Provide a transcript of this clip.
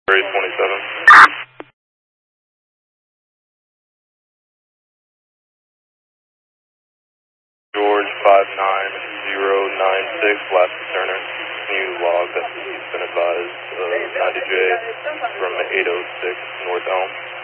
Area 27. George 59096, last Turner. Can you log that he's been advised of 90J from 806 North Elm?